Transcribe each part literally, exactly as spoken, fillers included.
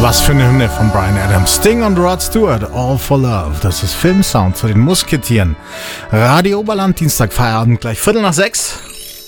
Was für eine Hymne von Bryan Adams. Sting und Rod Stewart, All for Love. Das ist Filmsound zu den Musketieren. Radio Oberland, Dienstag, Feierabend, gleich Viertel nach sechs.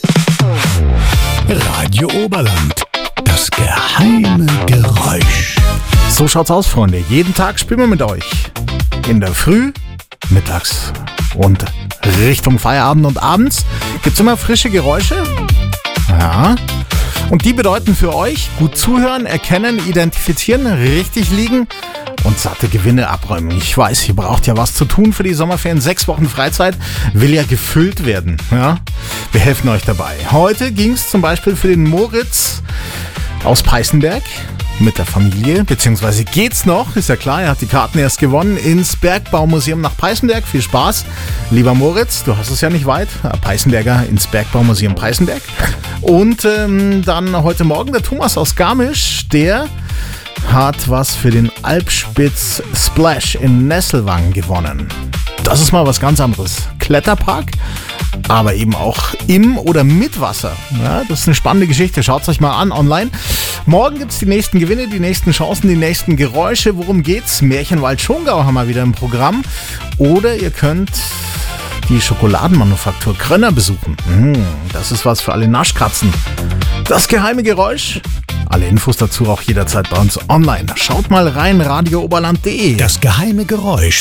Radio Oberland, das geheime Geräusch. So schaut's aus, Freunde. Jeden Tag spielen wir mit euch. In der Früh, mittags und Richtung Feierabend und abends gibt's immer frische Geräusche. Ja. Und die bedeuten für euch gut zuhören, erkennen, identifizieren, richtig liegen und satte Gewinne abräumen. Ich weiß, ihr braucht ja was zu tun für die Sommerferien. Sechs Wochen Freizeit will ja gefüllt werden. Ja? Wir helfen euch dabei. Heute ging es zum Beispiel für den Moritz aus Peißenberg mit der Familie, beziehungsweise geht's noch, ist ja klar, er hat die Karten erst gewonnen, ins Bergbaumuseum nach Peißenberg. Viel Spaß, lieber Moritz, du hast es ja nicht weit, Peißenberger ins Bergbaumuseum Peißenberg. Und ähm, dann heute Morgen der Thomas aus Garmisch, der hat was für den Alpspitz Splash in Nesselwang gewonnen. Das ist mal was ganz anderes. Kletterpark, aber eben auch im oder mit Wasser. Ja, das ist eine spannende Geschichte. Schaut es euch mal an online. Morgen gibt es die nächsten Gewinne, die nächsten Chancen, die nächsten Geräusche. Worum geht's? Märchenwald Schongau haben wir wieder im Programm. Oder ihr könnt die Schokoladenmanufaktur Krönner besuchen. Mmh, das ist was für alle Naschkatzen. Das geheime Geräusch. Alle Infos dazu auch jederzeit bei uns online. Schaut mal rein, radio oberland punkt de. Das geheime Geräusch